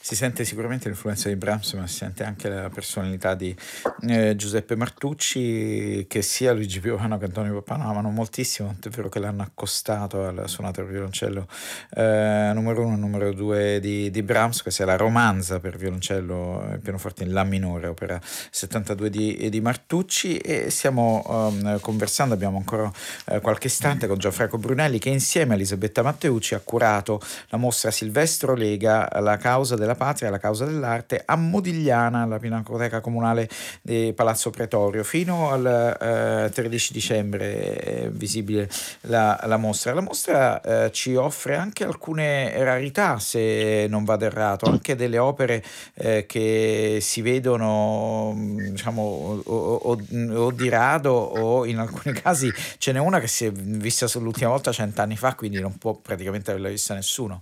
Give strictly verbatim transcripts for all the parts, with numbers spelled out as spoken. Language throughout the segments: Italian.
si sente sicuramente l'influenza di Brahms, ma si sente anche la personalità di eh, Giuseppe Martucci, che sia Luigi Piovano che Antonio Pappano amano moltissimo, tant'è vero che l'hanno accostato alla sonata per violoncello eh, numero uno e numero due di, di Brahms. Questa è la romanza per violoncello e pianoforte in La minore, opera settantadue di, di Martucci, e stiamo um, conversando, abbiamo ancora eh, qualche istante, con Gianfranco Brunelli, che insieme a Elisabetta Matteucci ha curato la mostra Silvestro Lega, la causa della patria, la causa dell'arte, a Modigliana, alla Pinacoteca Comunale di Palazzo Pretorio. Fino al eh, tredici dicembre è visibile la, la mostra. La mostra eh, ci offre anche alcune rarità, se non vado errato, anche delle opere eh, che si vedono, diciamo, o, o, o di rado, o in alcuni casi ce n'è una che si è vista l'ultima volta cent'anni fa, quindi non può praticamente averla vista nessuno.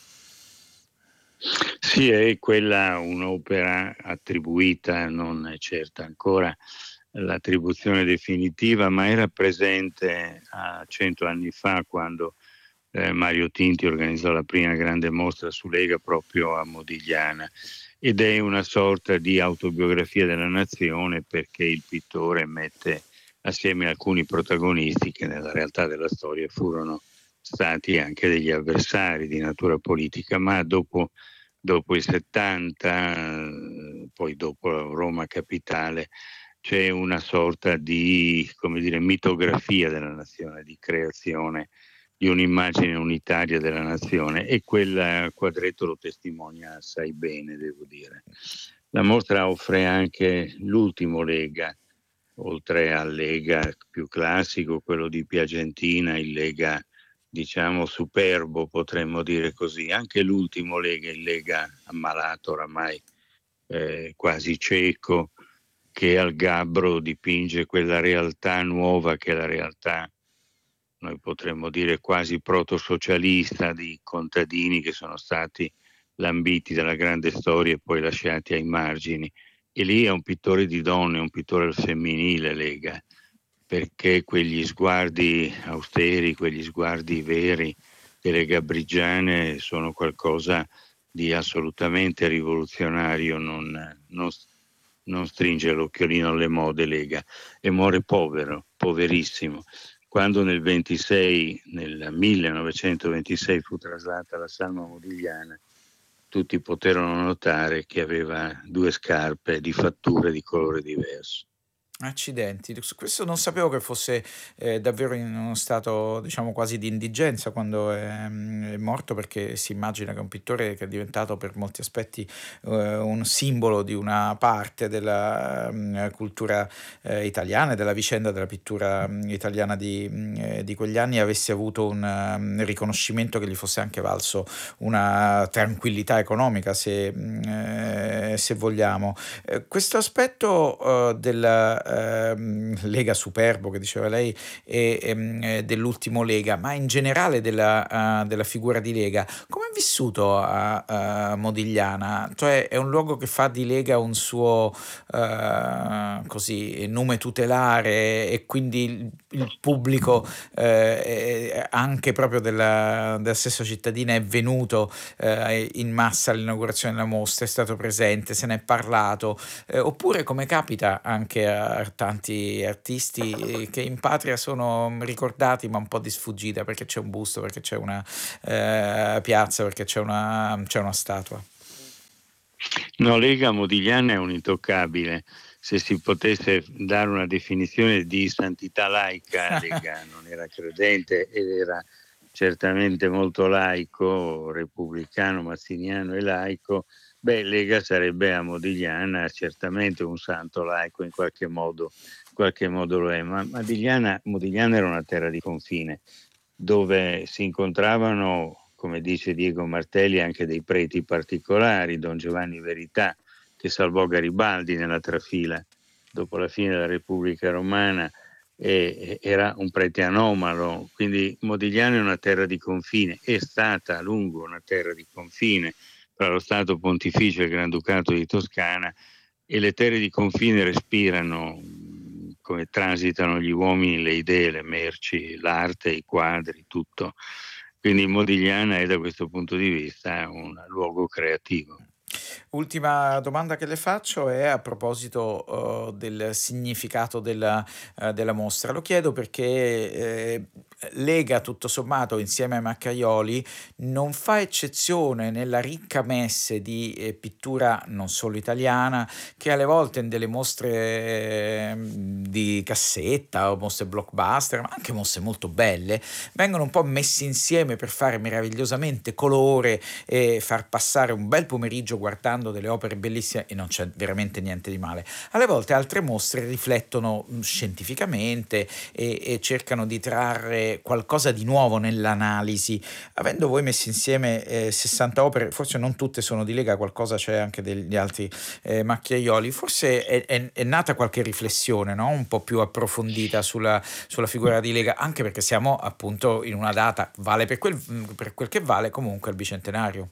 Sì, è quella un'opera attribuita, non è certa ancora l'attribuzione definitiva, ma era presente a cento anni fa, quando eh, Mario Tinti organizzò la prima grande mostra su Lega proprio a Modigliana, ed è una sorta di autobiografia della nazione, perché il pittore mette assieme alcuni protagonisti che nella realtà della storia furono stati anche degli avversari di natura politica, ma dopo dopo i settanta, poi dopo Roma Capitale, c'è una sorta di, come dire, mitografia della nazione, di creazione di un'immagine unitaria della nazione, e quel quadretto lo testimonia assai bene, devo dire. La mostra offre anche l'ultimo Lega, oltre al Lega più classico, quello di Piagentina, il Lega diciamo superbo, potremmo dire così, anche l'ultimo Lega, il Lega ammalato oramai, eh, quasi cieco, che al gabbro dipinge quella realtà nuova che è la realtà, noi potremmo dire quasi proto-socialista, di contadini che sono stati lambiti dalla grande storia e poi lasciati ai margini. E lì è un pittore di donne, un pittore al femminile, Lega, perché quegli sguardi austeri, quegli sguardi veri delle Gabbrigiane sono qualcosa di assolutamente rivoluzionario, non, non, non stringe l'occhiolino alle mode, Lega, e muore povero, poverissimo. Quando nel ventisei, nel millenovecentoventisei fu traslata la salma modigliana, tutti poterono notare che aveva due scarpe di fatture di colore diverso. Accidenti, su questo non sapevo che fosse eh, davvero in uno stato, diciamo, quasi di indigenza quando è, mm, è morto, perché si immagina che è un pittore che è diventato per molti aspetti eh, un simbolo di una parte della mm, cultura eh, italiana e della vicenda della pittura mm, italiana di, mm, eh, di quegli anni, avesse avuto un um, riconoscimento che gli fosse anche valso una tranquillità economica, se, mm, eh, se vogliamo. Eh, questo aspetto eh, della ehm, Lega Superbo che diceva lei, e ehm, eh, dell'ultimo Lega, ma in generale della, uh, della figura di Lega, come è vissuto a, a Modigliana? Cioè è un luogo che fa di Lega un suo uh, così nome tutelare, e quindi il, il pubblico eh, anche proprio della, della stessa cittadina è venuto eh, in massa all'inaugurazione della mostra, è stato presente, se ne è parlato, eh, oppure come capita anche a tanti artisti eh, che in patria sono ricordati ma un po' di sfuggita, perché c'è un busto, perché c'è una eh, piazza, perché c'è una, c'è una statua. No, Lega Modigliana è un intoccabile. Se si potesse dare una definizione di santità laica, Lega non era credente ed era certamente molto laico, repubblicano, mazziniano e laico. Beh, Lega sarebbe a Modigliana certamente un santo laico, in qualche modo, in qualche modo lo è, ma Modigliana, Modigliana era una terra di confine, dove si incontravano, come dice Diego Martelli, anche dei preti particolari, Don Giovanni Verità, che salvò Garibaldi nella trafila dopo la fine della Repubblica Romana, e era un prete anomalo, quindi Modigliana è una terra di confine, è stata a lungo una terra di confine tra lo Stato Pontificio e il Granducato di Toscana, e le terre di confine respirano come transitano gli uomini, le idee, le merci, l'arte, i quadri, tutto. Quindi Modigliana è da questo punto di vista un luogo creativo. Ultima domanda che le faccio è a proposito, uhm, del significato della ehm, della mostra. Lo chiedo perché, ehm, Lega tutto sommato insieme ai Macchiaioli non fa eccezione nella ricca messe di, ehm, pittura non solo italiana, che alle volte in delle mostre, ehm, di cassetta o mostre blockbuster, ma anche mostre molto belle, vengono un po' messi insieme per fare meravigliosamente colore e far passare un bel pomeriggio guardando delle opere bellissime e non c'è veramente niente di male. Alle volte altre mostre riflettono mh, scientificamente e, e cercano di trarre qualcosa di nuovo nell'analisi. Avendo voi messo insieme eh, sessanta opere, forse non tutte sono di Lega, qualcosa c'è anche degli altri eh, macchiaioli, forse è, è- è nata qualche riflessione, no? Un po' più approfondita sulla, sulla figura di Lega, anche perché siamo appunto in una data, vale per quel, per quel che vale comunque il bicentenario.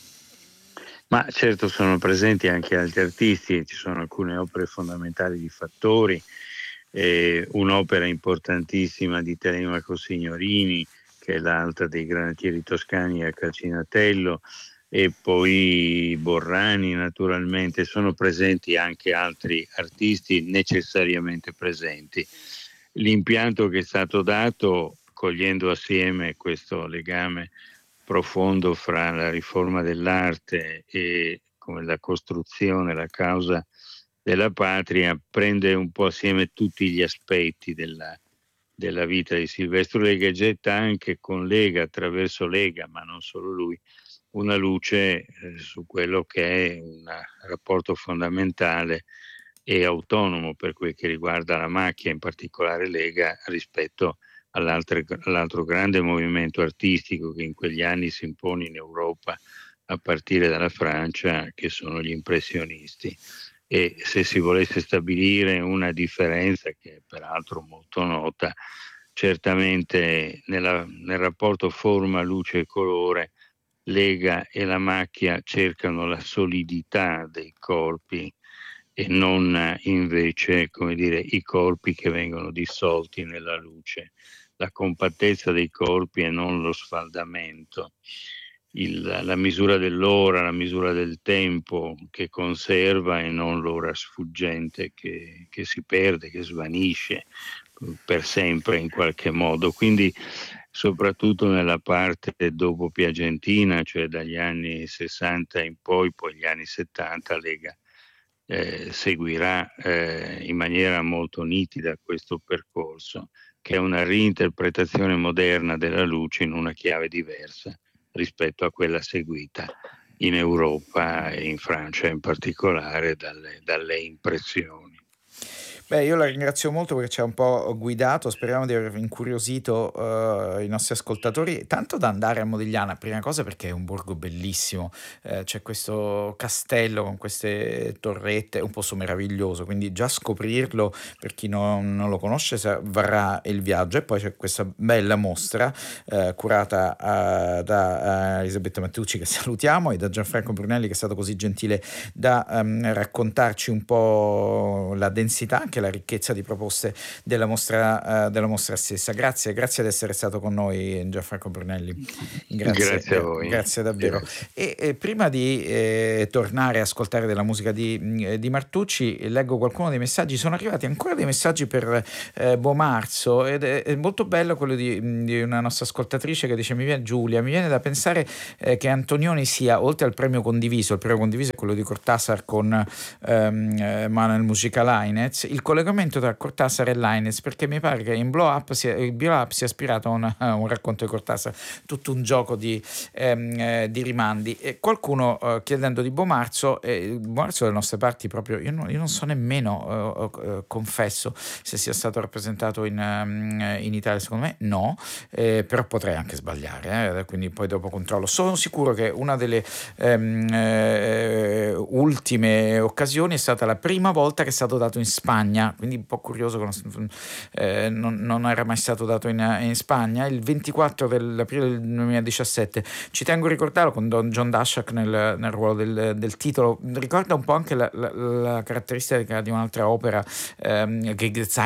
Ma certo sono presenti anche altri artisti, ci sono alcune opere fondamentali di Fattori, eh, un'opera importantissima di Telemaco Signorini, che è l'altra dei granatieri toscani a Calcinatello, e poi Borrani naturalmente. Sono presenti anche altri artisti necessariamente presenti. L'impianto che è stato dato, cogliendo assieme questo legame profondo fra la riforma dell'arte e come la costruzione, la causa della patria, prende un po' assieme tutti gli aspetti della, della vita di Silvestro Lega e getta anche con Lega, attraverso Lega, ma non solo lui, una luce eh, su quello che è un rapporto fondamentale e autonomo per quel che riguarda la macchia, in particolare Lega, rispetto all'altro, all'altro grande movimento artistico che in quegli anni si impone in Europa a partire dalla Francia, che sono gli impressionisti. E se si volesse stabilire una differenza, che è peraltro molto nota, certamente nella, nel rapporto forma, luce e colore, Lega e la macchia cercano la solidità dei corpi e non invece, come dire, i corpi che vengono dissolti nella luce, la compattezza dei corpi e non lo sfaldamento, il, la misura dell'ora, la misura del tempo che conserva e non l'ora sfuggente che, che si perde, che svanisce per sempre in qualche modo. Quindi soprattutto nella parte dopo Piagentina, cioè dagli anni sessanta in poi, poi gli anni settanta, Lega eh, seguirà eh, in maniera molto nitida questo percorso, che è una reinterpretazione moderna della luce in una chiave diversa rispetto a quella seguita in Europa e in Francia in particolare dalle, dalle impressioni. Beh, io la ringrazio molto perché ci ha un po' guidato, speriamo di aver incuriosito eh, i nostri ascoltatori, tanto da andare a Modigliana, prima cosa perché è un borgo bellissimo, eh, c'è questo castello con queste torrette, è un posto meraviglioso, quindi già scoprirlo per chi non, non lo conosce sa- varrà il viaggio, e poi c'è questa bella mostra eh, curata eh, da eh, Elisabetta Mattucci, che salutiamo, e da Gianfranco Brunelli, che è stato così gentile da ehm, raccontarci un po' la densità, anche la ricchezza di proposte della mostra, eh, della mostra stessa. Grazie, grazie di essere stato con noi, Gianfranco Brunelli. Grazie, Grazie a gra- voi. grazie davvero. Grazie. E, e prima di eh, tornare a ascoltare della musica di, di Martucci, leggo qualcuno dei messaggi. Sono arrivati ancora dei messaggi per eh, Bomarzo, ed è, è molto bello quello di, di una nostra ascoltatrice che dice: mi viene, Giulia, mi viene da pensare eh, che Antonioni sia, oltre al premio condiviso, il premio condiviso è quello di Cortázar con ehm, eh, Manuel Mujica Lainez, il collegamento tra Cortázar e Lainez, perché mi pare che in Blow Up sia, il Blow Up sia ispirato a, una, a un racconto di Cortázar, tutto un gioco di, ehm, eh, di rimandi. E qualcuno eh, chiedendo di Bomarzo, eh, Bomarzo dalle nostre parti proprio, io non, io non so nemmeno, eh, eh, confesso, se sia stato rappresentato in, um, in Italia, secondo me no, eh, però potrei anche sbagliare, eh, quindi poi dopo controllo. Sono sicuro che una delle ehm, eh, ultime occasioni è stata la prima volta che è stato dato in Spagna, quindi un po' curioso che non, eh, non, non era mai stato dato in, in Spagna, il ventiquattro dell'aprile del duemiladiciassette. Ci tengo a ricordarlo con Don John Dashak nel, nel ruolo del, del titolo. Ricorda un po' anche la, la, la caratteristica di un'altra opera, ehm,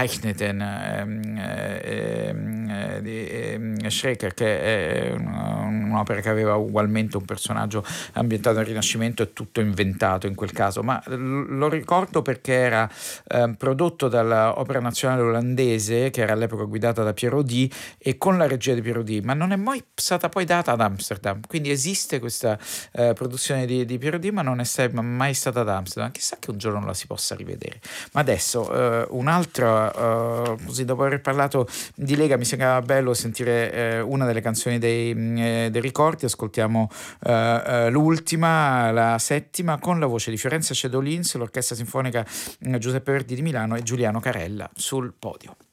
Gezeichneten, ehm, ehm, eh, di ehm, Schreker, che è una, un'opera che aveva ugualmente un personaggio ambientato nel Rinascimento, è tutto inventato in quel caso, ma lo ricordo perché era eh, prodotto dall'Opera Nazionale Olandese, che era all'epoca guidata da Piero Di e con la regia di Piero Di, ma non è mai stata poi data ad Amsterdam, quindi esiste questa eh, produzione di, di Piero Di, ma non è mai stata ad Amsterdam. Chissà che un giorno la si possa rivedere. Ma adesso eh, un altro, eh, così dopo aver parlato di Lega, mi sembrava bello sentire eh, una delle canzoni dei, eh, dei ricordi. Ascoltiamo eh, eh, l'ultima, la settima, con la voce di Fiorenza Cedolins, l'Orchestra Sinfonica Giuseppe Verdi di Milano e Giuliano Carella sul podio.